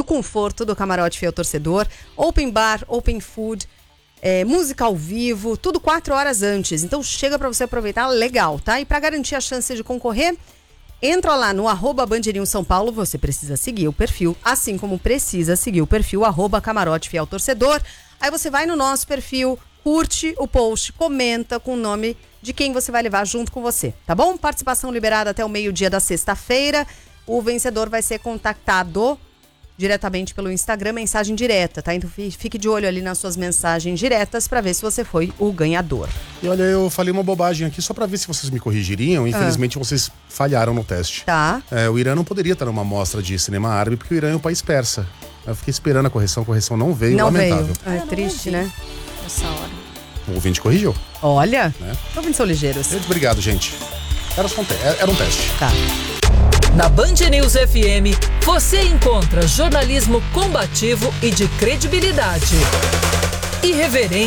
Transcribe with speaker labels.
Speaker 1: conforto do Camarote Fiel Torcedor. Open bar, open food, música ao vivo, tudo 4 horas antes. Então chega pra você aproveitar legal, tá? E pra garantir a chance de concorrer, entra lá no @bandeirinho_São Paulo, você precisa seguir o perfil, assim como precisa seguir o perfil @Camarote Fiel Torcedor. Aí você vai no nosso perfil, curte o post, comenta com o nome de quem você vai levar junto com você, tá bom? Participação liberada até o meio-dia da sexta-feira. O vencedor vai ser contactado diretamente pelo Instagram, mensagem direta, tá? Então fique de olho ali nas suas mensagens diretas pra ver se você foi o ganhador.
Speaker 2: E olha, eu falei uma bobagem aqui só pra ver se vocês me corrigiriam. Infelizmente vocês falharam no teste.
Speaker 1: Tá.
Speaker 2: O Irã não poderia estar numa mostra de cinema árabe porque o Irã é um país persa. Eu fiquei esperando a correção não veio,
Speaker 1: não
Speaker 2: lamentável.
Speaker 1: Veio. É triste, né?
Speaker 3: Essa hora.
Speaker 2: O ouvinte corrigiu.
Speaker 1: Olha, ouvintes são ligeiros.
Speaker 2: Obrigado, gente. Era um teste.
Speaker 1: Tá.
Speaker 4: Na Band News FM, você encontra jornalismo combativo e de credibilidade. Irreverente.